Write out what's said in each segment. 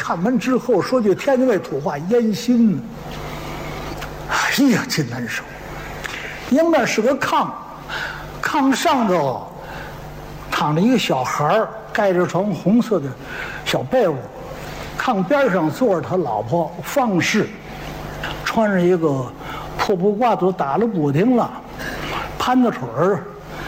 看完之后说句天津卫土话，烟心呢。哎呀，真难受。迎面是个炕，炕上头躺着一个小孩儿，盖着床红色的小被窝，炕边上坐着他老婆方氏，穿着一个破布褂子，打了补丁了，盘着腿儿，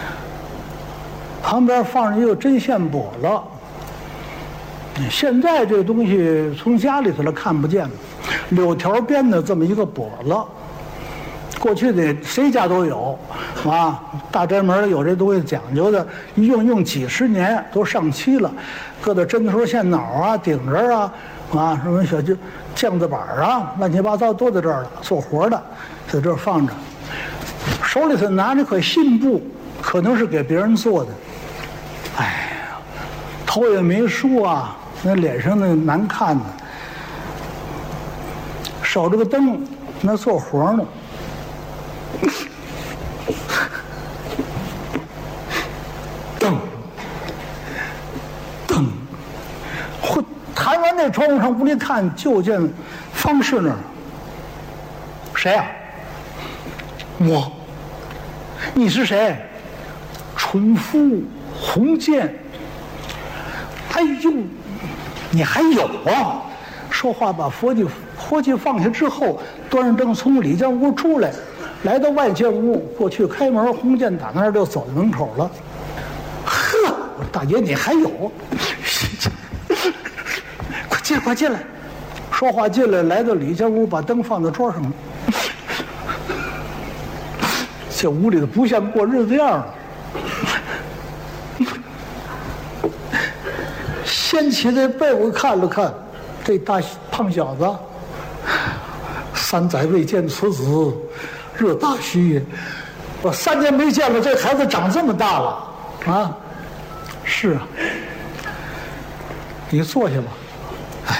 旁边放着一个针线笸箩。现在这东西从家里头来看不见，柳条编的这么一个笸箩。过去的谁家都有，啊，大宅门有这东西讲究的，一用几十年，都上漆了，搁到针头线脑啊、顶针啊，啊，什么小酱子板啊，乱七八糟都在这儿了，做活的，在这儿放着，手里头拿着块信布，可能是给别人做的，哎呀，头也没梳啊，那脸上那难看的，守着个灯，那做活呢。噔，弹完那窗户上屋里看，就见方氏那儿。谁呀？我。你是谁？纯夫鸿渐。哎呦，你还有啊？说话把活计放下之后，端着灯从里间屋出来，来到外间屋，过去开门，鸿渐打那儿就走到门口了。呵，我说大爷你还有？快进来！说话进来，来到里间屋，把灯放在桌上了。这屋里头不像过日子样了。掀起这被窝看了看，这大胖小子，3载未见此子，热大须也。我3年没见了，这孩子长这么大了啊！是啊，你坐下吧。哎，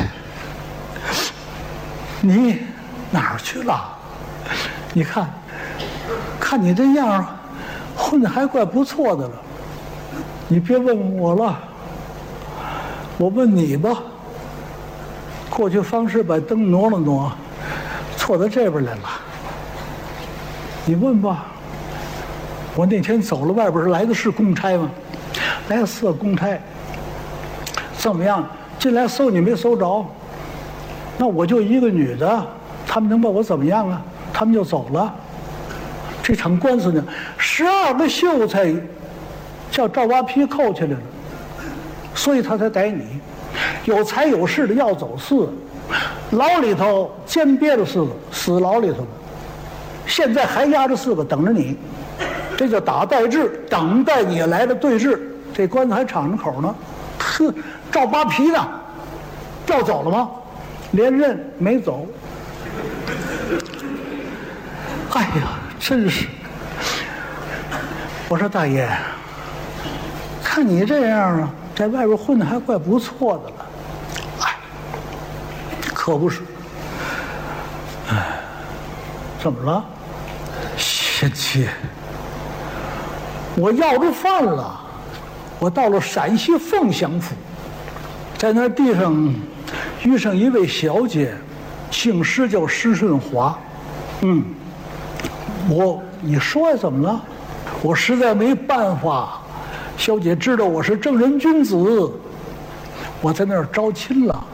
你哪儿去了？你看你这样，混得还怪不错的了。你别问我了，我问你吧。过去方式把灯挪了挪，错到这边来了。你问吧。我那天走了，外边来的是公差吗？来了4个公差。怎么样？进来搜你没搜着？那我就一个女的，他们能把我怎么样啊？他们就走了。这场官司呢，12个秀才叫赵八皮扣起来了，所以他才逮你。有财有势的要走4个，牢里头监憋了4个，死牢里头了。现在还压着4个等着你，这叫打待制，等待你来的对峙。这官司还敞着口呢。呵，赵八皮呢？调走了吗？连任没走。哎呀，真是！我说大爷，看你这样啊，在外边混的还怪不错的了。哎，可不是。哎，怎么了？贤妻，我要着饭了。我到了陕西凤翔府，在那地上遇上一位小姐，姓施，叫施顺华。你说呀，怎么了？我实在没办法，小姐知道我是正人君子，我在那儿招亲了。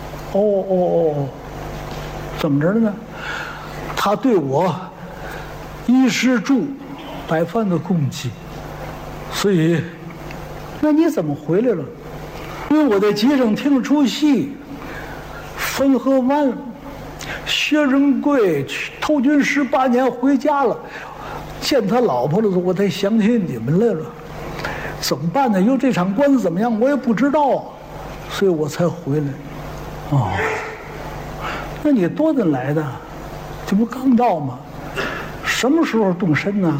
怎么着呢？他对我衣食住百般的供给，所以。那你怎么回来了？因为我在街上听了出戏，汾河湾，薛仁贵偷军18年回家了，见他老婆了，我才想起你们来了。怎么办呢？又这场官司怎么样？我也不知道啊，所以我才回来。哦，那你多大来的？这不刚到吗？什么时候动身呢？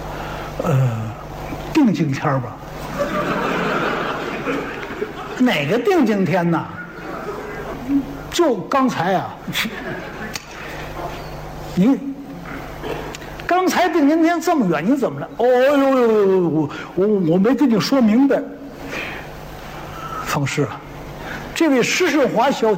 定今天吧。哪个定今天呢？就刚才啊，你刚才定今天这么远，你怎么了？我没跟你说明白。方士啊，这位施顺华小姐